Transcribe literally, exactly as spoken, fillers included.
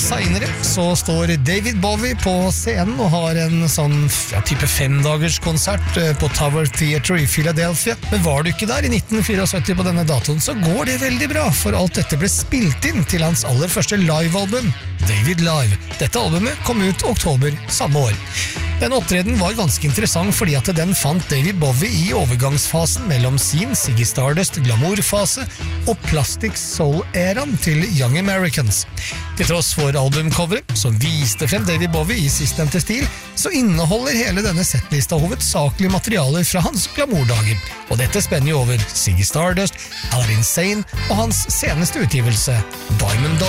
senere så står David Bowie på scenen og har en sånn ja, type femdagers konsert på Tower Theatre i Philadelphia. Men var du ikke der i nitten syttifire på denne datoen, så går det veldig bra, for alt dette ble spilt inn til hans aller første livealbum, David Live. Dette albumet kom ut oktober samme år. Den opptreden var ganske interessant fordi at den fant David Bowie i overgangsfasen mellom sin Ziggy Stardust glamourfase og Plastic Soul-æraen til Young Americans. Til tross for albumcoveret, som viste frem David Bowie i sistnevnte stil, så inneholder hele denne settlista hovedsakelig materialer fra hans glamourdager. Og dette spenner jo over Ziggy Stardust, Aladdin Sane og hans seneste utgivelse, Diamond Dog.